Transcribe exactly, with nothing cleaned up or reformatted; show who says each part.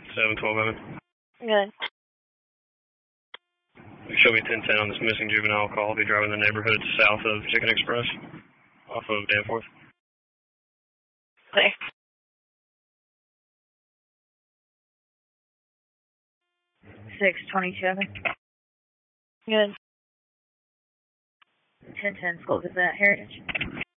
Speaker 1: seven twelve Evan.
Speaker 2: Good.
Speaker 1: Show me ten ten on this missing juvenile call. I'll be driving the neighborhood south of Chicken Express off of Danforth.
Speaker 2: Clear. six twenty-two Evan. Good. ten ten, school visit at Heritage.